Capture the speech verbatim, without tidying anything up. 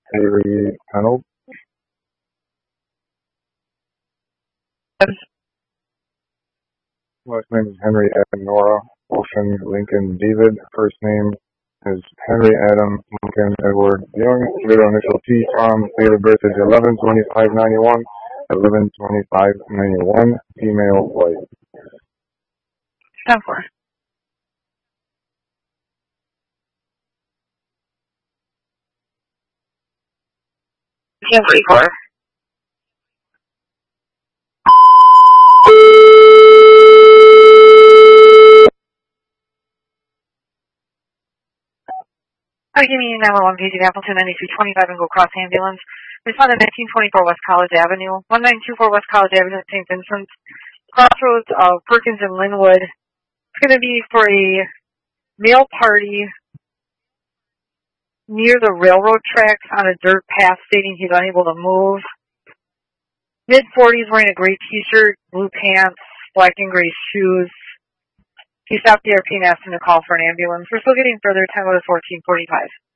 Avery Pennell. Last name is Henry Adam Nora Ocean Lincoln David. First name is Henry Adam Lincoln Edward Young. Middle initial T Tom. Date of birth is eleven twenty-five ninety-one. eleven twenty-five ninety-one. Female, white. ten four. ten forty-four. Hi, give me nine one one Paging Appleton ninety-three twenty-five and go cross ambulance. Respond to nineteen twenty-four West College Avenue, one nine two four West College Avenue, Saint Vincent, crossroads of Perkins and Linwood. It's going to be for a male party near the railroad tracks on a dirt path, stating he's unable to move. mid forties, wearing a gray t-shirt, blue pants, black and gray shoes. He stopped the R P and asked him to call for an ambulance. We're still getting further, time out of fourteen forty-five.